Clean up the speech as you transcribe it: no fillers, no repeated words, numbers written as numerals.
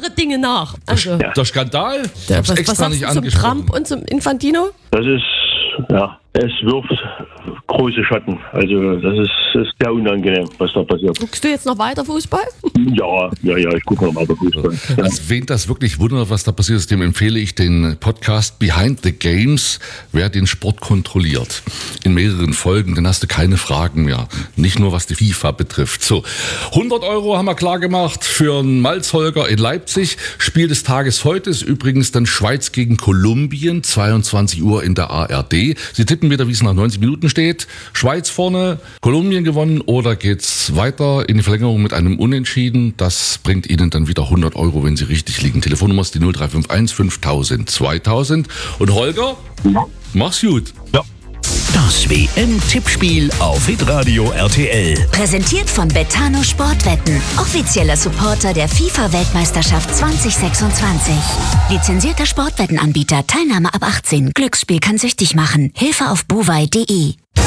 andere Dinge nach. Also, Der Skandal? Ich hab's was extra sagst nicht du zum angesprochen. Trump und zum Infantino? Das ist, es wirft große Schatten. Also das ist sehr unangenehm, was da passiert. Guckst du jetzt noch weiter Fußball? Ja, ich gucke noch weiter Fußball. Ja. Also, wen das wirklich wundert, was da passiert ist, dem empfehle ich den Podcast Behind the Games, wer den Sport kontrolliert. In mehreren Folgen, dann hast du keine Fragen mehr. Nicht nur, was die FIFA betrifft. So, 100 € haben wir klar gemacht für einen Malzholger in Leipzig. Spiel des Tages heute ist übrigens dann Schweiz gegen Kolumbien, 22 Uhr in der ARD. Sie tippen wieder, wie es nach 90 Minuten steht. Schweiz vorne, Kolumbien gewonnen oder geht's weiter in die Verlängerung mit einem Unentschieden? Das bringt Ihnen dann wieder 100 €, wenn Sie richtig liegen. Telefonnummer ist die 0351 5000 2000. Und Holger, mach's gut. Ja. Das WM-Tippspiel auf Hitradio RTL. Präsentiert von Betano Sportwetten, offizieller Supporter der FIFA-Weltmeisterschaft 2026. Lizenzierter Sportwettenanbieter, Teilnahme ab 18. Glücksspiel kann süchtig machen. Hilfe auf buwei.de.